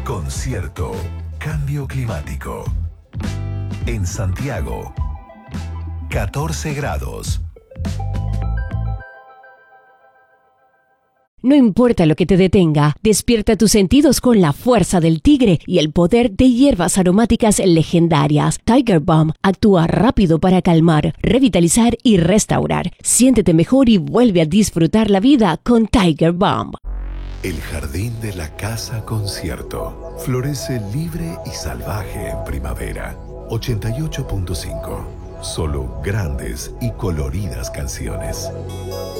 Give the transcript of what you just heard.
Concierto Cambio Climático. En Santiago, 14 grados. No importa lo que te detenga, despierta tus sentidos con la fuerza del tigre y el poder de hierbas aromáticas legendarias. Tiger Balm actúa rápido para calmar, revitalizar y restaurar. Siéntete mejor y vuelve a disfrutar la vida con Tiger Balm. El jardín de la Casa Concierto florece libre y salvaje en primavera. 88.5. Solo grandes y coloridas canciones.